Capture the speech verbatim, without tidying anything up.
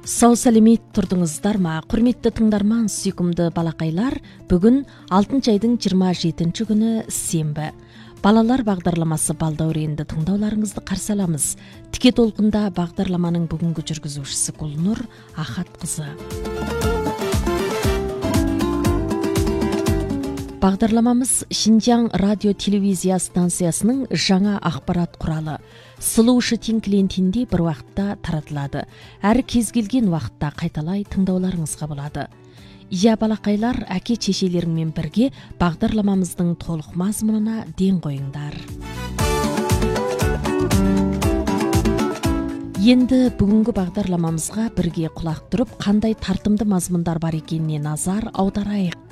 Сау салемет тұрдыңыздар ма, құрметті тыңдарман, сүйкімді балақайлар. Бүгін алтыншы айдың жиырма жетінші күні сенбі. Балалар бағдарламасы балдәуренді тыңдауларыңызды қарсы аламыз. Тіке толқында бағдарламаның бүгінгі жүргізушісі Гүлнұр Ахатқызы. Бағдарламамыз Шинжаң радио телевизия станциясының жаңа ақпарат құралы Сұлу Шытин клиентінде бір уақытта таратылады. Әр кез келген уақытта қайталай тыңдауларыңызға болады. Иә, балақайлар, әке шешелеріңмен бірге бағдарламамыздың толық мазмұнына ден қойыңдар. Енді бүгінгі бағдарламамызға бірге құлақ тұрып, қандай тартымды мазмұндар бар екеніне назар аударайық.